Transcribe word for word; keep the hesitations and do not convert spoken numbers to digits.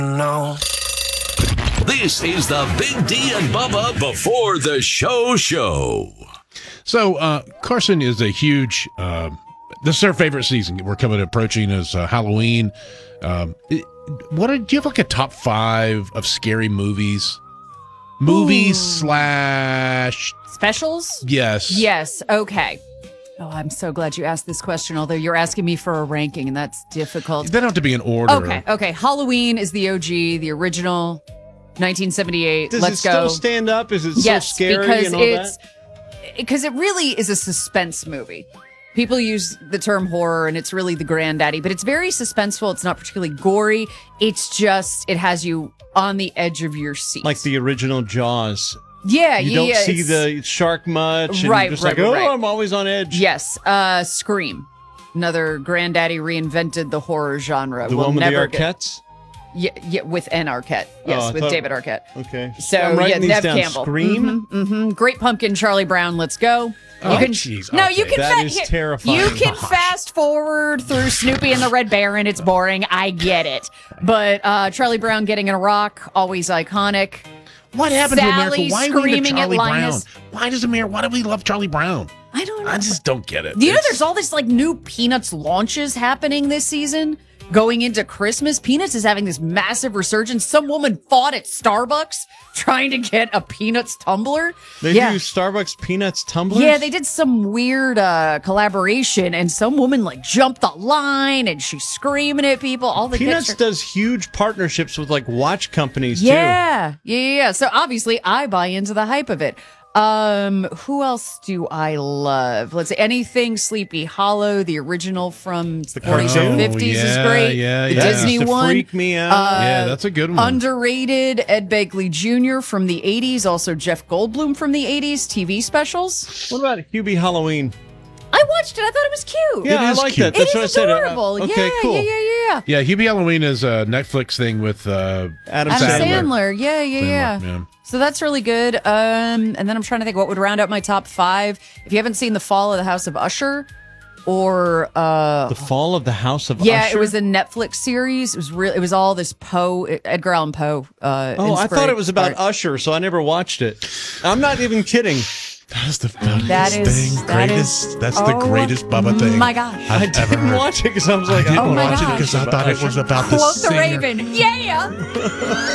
No. This is the Big D and Bubba Before the Show show. So, uh, Carson is a huge, uh, this is our favorite season. We're coming approaching as uh, Halloween. Um, it, what do you have like a top five of scary movies? Movies Ooh. slash Specials? Yes. Yes. Okay. Oh, I'm so glad you asked this question, although you're asking me for a ranking, and that's difficult. They don't have to be in order. Okay. Okay. Halloween is the O G, the original, nineteen seventy-eight. Does Let's it still go. stand up? Is it yes, so scary because and all it's that? because it really is a suspense movie. People use the term horror, and it's really the granddaddy, but it's very suspenseful. It's not particularly gory. It's just it has you on the edge of your seat, Like the original Jaws. yeah, You yeah, don't yeah, see it's- the shark much. And Right, you're just right, like, oh, right. I'm always on edge. Yes, uh, Scream. Another granddaddy reinvented the horror genre. The we'll one with never the get- Arquettes? Yeah, yeah, with N. Arquette. Yes, Oh, I with thought- David Arquette. Okay. So, I'm yeah, writing these Nev down. Campbell. Scream? hmm hmm Great Pumpkin, Charlie Brown, let's go. Oh, jeez, No, okay. you can That fa- is here- terrifying. You can Gosh. fast forward through Snoopy and the Red Baron. It's boring. I get it. But uh, Charlie Brown getting in a rock, always iconic. What happened Sally to America? Why are we into screaming at Charlie Brown? Linus. Why does America? Why do we love Charlie Brown? I don't know. I just don't get it. Do you know It's- there's all this like new Peanuts launches happening this season? Going into Christmas, Peanuts is having this massive resurgence. Some woman fought at Starbucks trying to get a Peanuts tumbler. They yeah. do Starbucks Peanuts tumblers? Yeah, they did some weird uh, collaboration, and some woman like jumped the line, and she's screaming at people. All the Peanuts picture- does huge partnerships with like watch companies too. yeah, yeah, yeah, yeah. So obviously, I buy into the hype of it. Um, who else do I love? Let's say anything Sleepy Hollow, the original from the forties or cartoon? fifties is Yeah, great. yeah, the yeah. Disney Used to one. freak me out. Uh, Yeah, that's a good one. Underrated Ed Begley Junior from the eighties, also Jeff Goldblum from the eighties, T V specials. What about Hubie Halloween? I watched it. I thought it was cute. Yeah, I is like cute. that. That's it what I is said. Uh, adorable. okay, yeah, cool. yeah, yeah, yeah, Yeah, Hubie Halloween is a Netflix thing with uh, Adam, Adam Sandler. Sandler. Yeah, yeah, yeah, Sandler, yeah. So that's really good. Um, and then I'm trying to think what would round out my top five. If you haven't seen The Fall of the House of Usher, or uh, The Fall of the House of yeah, Usher? it was a Netflix series. It was real. It was all this Poe, Edgar Allan Poe. Uh, Oh, I thought inspired- it was about art. Usher, so I never watched it. I'm not even kidding. That is the funniest That is- thing. that greatest. is- that's the oh greatest Bubba thing. my gosh. I've I ever didn't heard. watch it because I was like, I didn't Oh my watch it gosh. because I thought it was about the Quote the singer. Raven. Yeah.